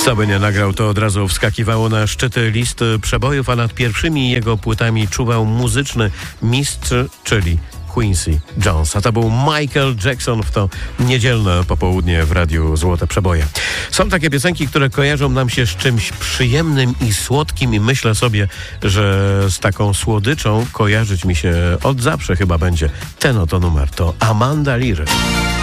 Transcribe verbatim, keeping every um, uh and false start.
Kto by nie nagrał, to od razu wskakiwało na szczyty listy przebojów, a nad pierwszymi jego płytami czuwał muzyczny mistrz, czyli Quincy Jones. A to był Michael Jackson w to niedzielne popołudnie w Radiu Złote Przeboje. Są takie piosenki, które kojarzą nam się z czymś przyjemnym i słodkim i myślę sobie, że z taką słodyczą kojarzyć mi się od zawsze chyba będzie ten oto numer. To Amanda Lear.